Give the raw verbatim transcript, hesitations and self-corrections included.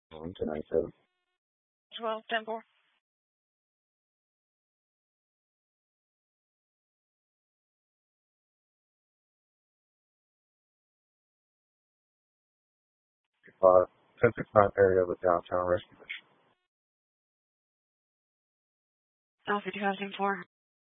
Um, tonight, so twelve, ten four. uh, ten sixty-nine area of the downtown rescue mission. Oh, fifty-five, ten four.